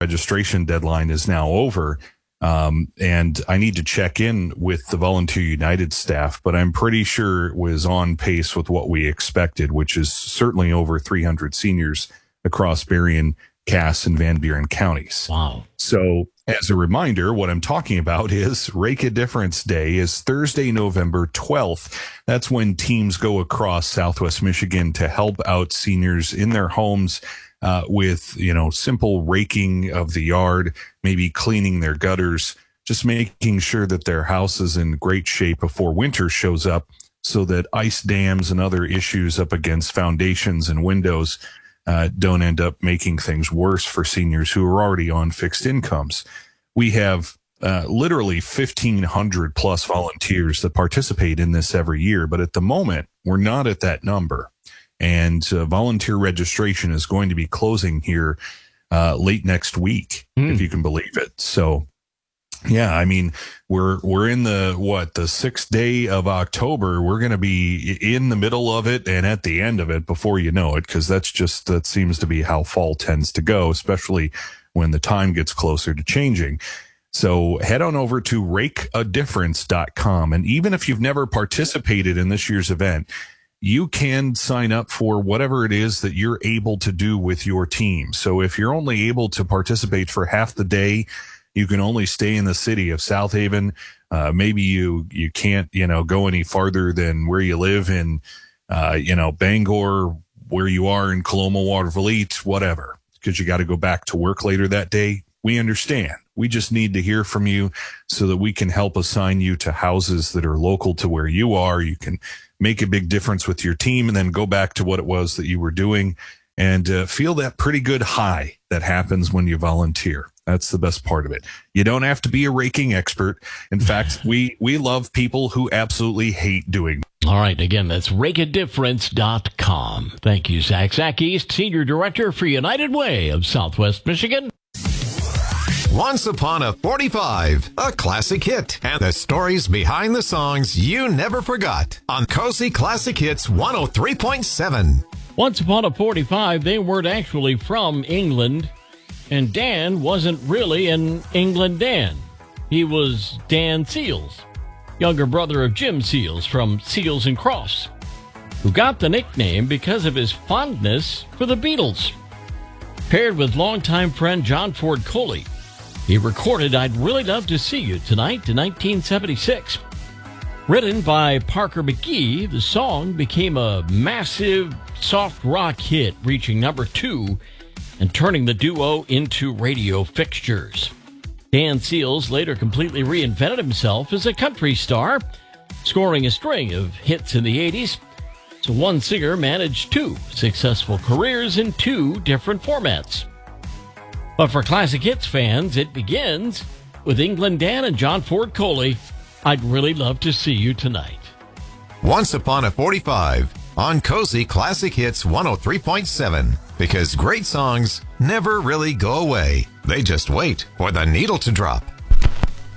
registration deadline is now over. And I need to check in with the Volunteer United staff, but I'm pretty sure it was on pace with what we expected, which is certainly over 300 seniors across Berrien, Cass, and Van Buren counties. Wow. So as a reminder, what I'm talking about is Rake a Difference Day is Thursday, November 12th. That's when teams go across Southwest Michigan to help out seniors in their homes with, simple raking of the yard, maybe cleaning their gutters, just making sure that their house is in great shape before winter shows up so that ice dams and other issues up against foundations and windows don't end up making things worse for seniors who are already on fixed incomes. We have literally 1,500 plus volunteers that participate in this every year, but at the moment, we're not at that number. And volunteer registration is going to be closing here late next week, if you can believe it. So, yeah, I mean, we're in the 6th day of October. We're going to be in the middle of it and at the end of it before you know it, because that seems to be how fall tends to go, especially when the time gets closer to changing. So head on over to rakeadifference.com. And even if you've never participated in this year's event, you can sign up for whatever it is that you're able to do with your team. So if you're only able to participate for half the day, you can only stay in the city of South Haven. Maybe you can't, go any farther than where you live in, Bangor, where you are in Coloma, Watervliet, whatever, because you got to go back to work later that day. We understand. We just need to hear from you so that we can help assign you to houses that are local to where you are. You can make a big difference with your team and then go back to what it was that you were doing and feel that pretty good high that happens when you volunteer. That's the best part of it. You don't have to be a raking expert. In fact, we love people who absolutely hate doing. All right. Again, that's rakeadifference.com. Thank you, Zach. Zach East, Senior Director for United Way of Southwest Michigan. Once Upon a 45, a classic hit, and the stories behind the songs you never forgot on Cozy Classic Hits 103.7. Once Upon a 45, they weren't actually from England, and Dan wasn't really an England Dan. He was Dan Seals, younger brother of Jim Seals from Seals and Crofts, who got the nickname because of his fondness for the Beatles. Paired with longtime friend John Ford Coley, he recorded I'd Really Love to See You Tonight in 1976. Written by Parker McGee, the song became a massive soft rock hit, reaching number 2 and turning the duo into radio fixtures. Dan Seals later completely reinvented himself as a country star, scoring a string of hits in the 80s. So one singer managed 2 successful careers in 2 different formats. But for Classic Hits fans, it begins with England Dan and John Ford Coley, I'd Really Love to See You Tonight. Once Upon a 45 on Cozy Classic Hits 103.7. Because great songs never really go away. They just wait for the needle to drop.